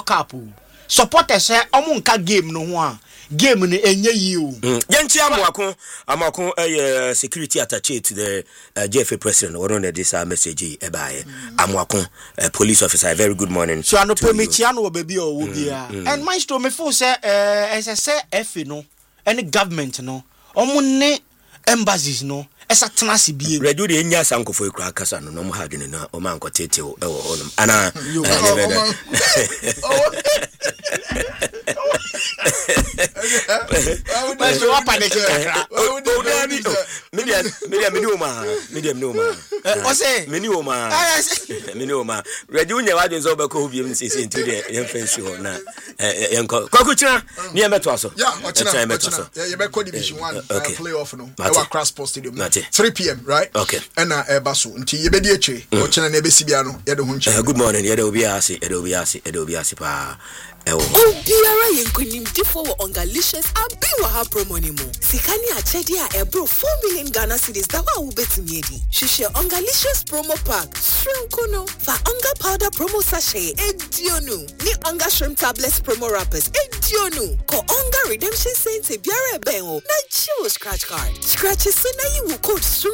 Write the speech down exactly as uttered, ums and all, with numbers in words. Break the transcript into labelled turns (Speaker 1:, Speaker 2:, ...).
Speaker 1: World Cup. Supporters say omunka game no ho a. Game ni enye yi o.
Speaker 2: Yanchi Amuakun, Amuakun uh, security attaché to the uh, J F A president. What on this uh, message ebaye. Amuakun, uh, police officer. Very good morning.
Speaker 1: So I no permitiano baby or wobia. And maestro me fo say eh as I say F no, any government no, omo ne embassies no. Esa tenasi bie.
Speaker 2: Redu de nya sankofo ekura kasa no no mo ha dwene na o man ko tete e wo honum. Ana
Speaker 1: Mas eu apanhei
Speaker 2: Media media minuma media minuma.
Speaker 1: Você
Speaker 2: minuma minuma. Redu nya wadwen so be ko biem sisi into de yem fancy ho na yenko. Kwaku chira ne yem beto aso.
Speaker 3: Yeah, ochina ochina. Yeah, be call division one playoff no. E wa Cross Sports Stadium. three p.m. right?
Speaker 2: Okay.
Speaker 3: And na e baso nti ye be di eche o chena na be sibia no ye de ho nche.
Speaker 2: Good morning. Ye de obi ase, ye de obi ase, ye de obi ase pa.
Speaker 4: Oh, Biara yenkunim difo wo Ongalicious abi wa ha promo ni mo. Sikani achedi a ebro four million Ghana cedis da wa ubetumi edi. Shishe Ongalicious promo pack. Shrimp no fa onga powder promo sachet edionu. Ni onga shrimp tablets promo wrappers edionu. Ko onga redemption cents e biara ben o. Na chill scratch card. Scratch so na you code